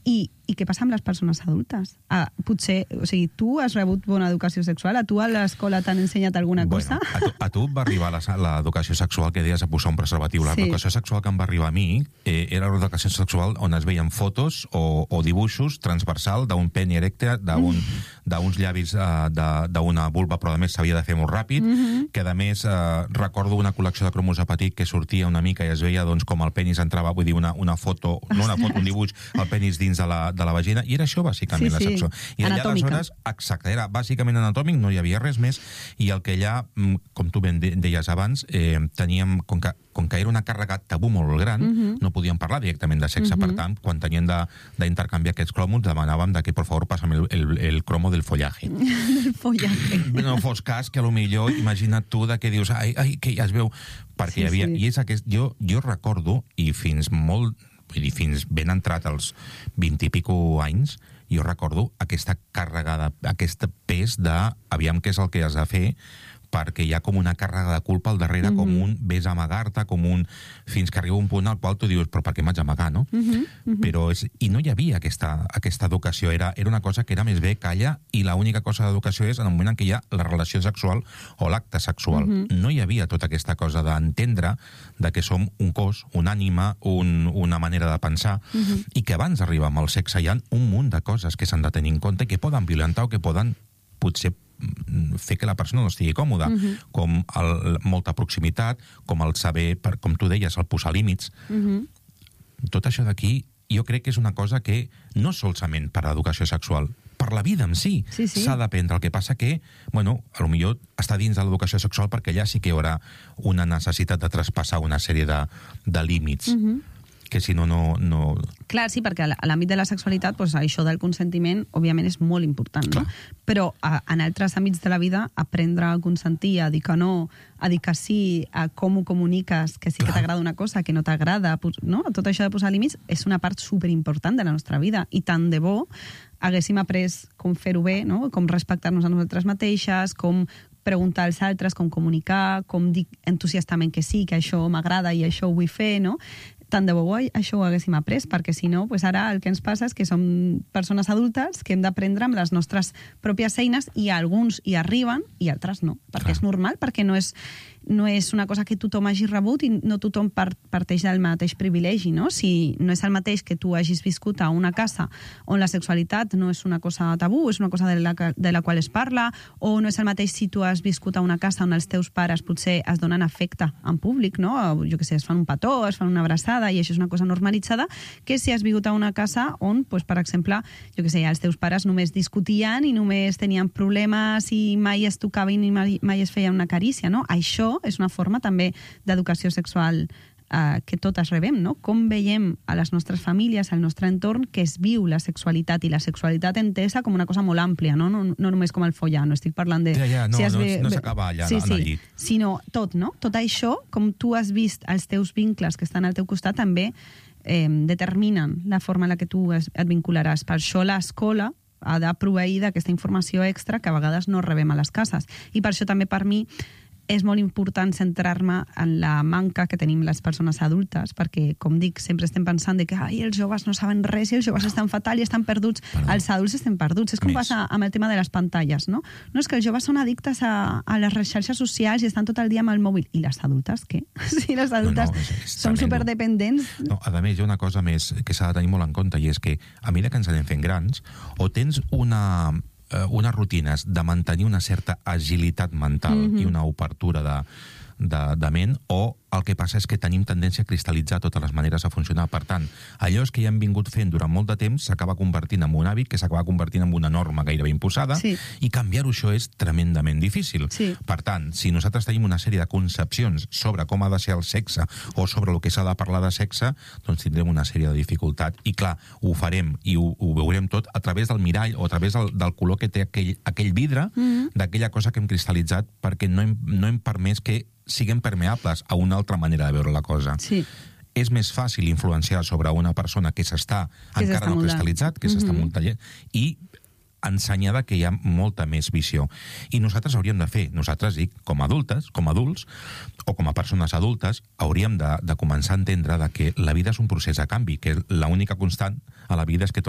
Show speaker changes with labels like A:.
A: I què passa amb les persones adultes? Potser, o sigui, tu has rebut bona educació sexual? A tu a l'escola t'han ensenyat alguna cosa?
B: A tu va arribar l'educació sexual que deies a posar un preservatiu. L'educació sexual que em va arribar a mi era l'educació sexual on es veien fotos o dibuixos transversal d'un peni erecte, d'uns llavis d'una vulva, però a més s'havia de fer molt ràpid, que a més recordo una col·lecció de cromos a petit que sortia una mica i es veia com el penis entrava, vull dir, una foto, no una foto, un dibuix, el penis dins de la vagina, i era això bàsicament la sexo. I allà aleshores, exacte, era bàsicament anatòmic, no hi havia res més, i el que allà, com tu ben deies abans, teníem, com que era una càrrega tabú molt gran, no podíem parlar directament de sexe, per tant, quan teníem d'intercanviar aquests cromos, demanàvem que, per favor, passa'm el cromo del follaje.
A: Del follaje.
B: No fos cas que, a lo millor, imagina't tu que dius, ai, que ja es veu, perquè hi havia... I és aquest... Jo recordo, i fins molt... Vull dir, fins ben entrat als 20 i pico anys, jo recordo aquesta càrrega, aquest pes de aviam què és el que has de fer, perquè hi ha com una càrrega de culpa al darrere, com un ves a amagar-te, fins que arriba un punt al qual tu dius, però per què m'haig d'amagar, no? Però i no hi havia aquesta educació, era una cosa que era més bé, calla, i l'única cosa d'educació és en el moment en què hi ha la relació sexual o l'acte sexual. No hi havia tota aquesta cosa d'entendre que som un cos, una ànima, una manera de pensar, i que abans d'arribar amb el sexe hi ha un munt de coses que s'han de tenir en compte, que poden violentar o que poden potser fer que la persona no estigui còmoda, com molta proximitat, com el saber, com tu deies, el posar límits. Tot això d'aquí jo crec que és una cosa que no solament per a l'educació sexual, per la vida en si s'ha d'aprendre. El que passa que, bueno, a lo millor està dins de l'educació sexual perquè allà sí que hi haurà una necessitat de traspassar una sèrie de límits. Que si no...
A: Clar, sí, perquè a l'àmbit de la sexualitat això del consentiment, òbviament, és molt important, no? Però en altres àmbits de la vida, aprendre a consentir, a dir que no, a dir que sí, a com ho comuniques, que sí que t'agrada una cosa, que no t'agrada, no? Tot això de posar límits és una part superimportant de la nostra vida, i tant de bo haguéssim après com fer-ho bé, no? Com respectar-nos a nosaltres mateixes, com preguntar als altres, com comunicar, com dir entusiastament que sí, que això m'agrada i això ho vull fer, no? Tant de bo això ho haguéssim après, perquè si no, ara el que ens passa és que som persones adultes que hem d'aprendre amb les nostres pròpies eines, i alguns hi arriben i altres no, perquè és normal, perquè no és una cosa que tothom hagi rebut i no tothom parteix del mateix privilegi, no? Si no és el mateix que tu hagis viscut a una casa on la sexualitat no és una cosa tabú, és una cosa de la qual es parla, o no és el mateix si tu has viscut a una casa on els teus pares potser es donen afecte en públic, no? Jo què sé, es fan un petó, es fan una abraçada, i això és una cosa normalitzada, que si has viscut a una casa on, per exemple, jo què sé, els teus pares només discutien i només tenien problemes i mai es tocaven i mai es feien una carícia, no? Això és una forma també d'educació sexual que totes rebem, no? Com veiem a les nostres famílies, al nostre entorn, que es viu la sexualitat, i la sexualitat entesa com una cosa molt àmplia, no només com el follar, no estic parlant de...
B: No s'acaba allà al llit.
A: Sinó tot, no? Tot això, com tu has vist els teus vincles que estan al teu costat, també determinen la forma en la que tu et vincularàs. Per això l'escola ha de proveir d'aquesta informació extra que a vegades no rebem a les cases. I per això també per mi és molt important centrar-me en la manca que tenim les persones adultes, perquè, com dic, sempre estem pensant que els joves no saben res i els joves estan fatal i estan perduts. Els adults estem perduts. És com passa amb el tema de les pantalles, no? No, és que els joves són addictes a les xarxes socials i estan tot el dia amb el mòbil. I les adultes, què? Si les adultes som superdependents...
B: No, a més, hi ha una cosa més que s'ha de tenir molt en compte, i és que a mesura que ens anem fent grans, o tens unes rutines de mantenir una certa agilitat mental i una obertura de ment, o el que passa és que tenim tendència a cristal·litzar totes les maneres de funcionar. Per tant, allò que ja hem vingut fent durant molt de temps s'acaba convertint en un hàbit, que s'acaba convertint en una norma gairebé imposada, i canviar-ho això és tremendament difícil. Per tant, si nosaltres tenim una sèrie de concepcions sobre com ha de ser el sexe o sobre el que s'ha de parlar de sexe, doncs tindrem una sèrie de dificultats. I clar, ho farem i ho veurem tot a través del mirall o a través del color que té aquell vidre d'aquella cosa que hem cristal·litzat, perquè no hem permès que siguem permeables a una altra manera de veure la cosa. És més fàcil influenciar sobre una persona que s'està encara no cristal·litzat, que s'està molt tallant, i ensenyada que hi ha molta més visió. I nosaltres hauríem de fer, nosaltres dic, com a adults, o com a persones adultes, hauríem de començar a entendre que la vida és un procés de canvi, que l'única constant a la vida és que tot